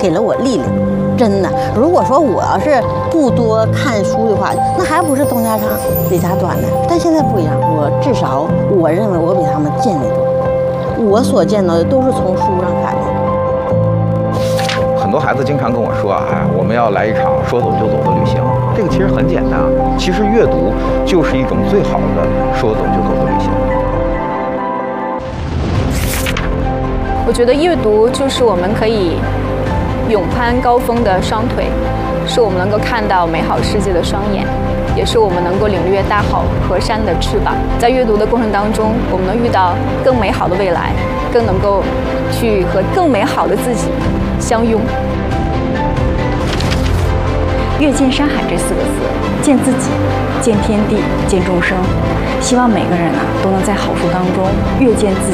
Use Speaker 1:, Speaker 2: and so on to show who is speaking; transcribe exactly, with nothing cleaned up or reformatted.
Speaker 1: 给了我力量。真的，如果说我要是不多看书的话，那还不是东家长李家短呢？但现在不一样，我至少我认为我比他们见得多，我所见到的都是从书上看的。
Speaker 2: 很多孩子经常跟我说啊，哎，我们要来一场说走就走的旅行。这个其实很简单啊，其实阅读就是一种最好的说走就走的旅行。
Speaker 3: 我觉得阅读就是我们可以勇攀高峰的双腿，是我们能够看到美好世界的双眼，也是我们能够领略大好河山的翅膀。在阅读的过程当中，我们能遇到更美好的未来，更能够去和更美好的自己相拥。
Speaker 4: 阅见山海这四个字，见自己，见天地，见众生。希望每个人啊，都能在好书当中阅见自己。